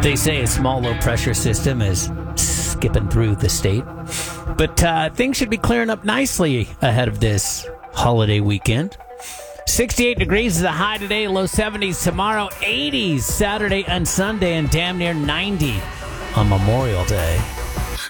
They say a small low-pressure system is skipping through the state. But things should be clearing up nicely ahead of this holiday weekend. 68 degrees is the high today, low 70s tomorrow, 80s Saturday and Sunday, and damn near 90 on Memorial Day.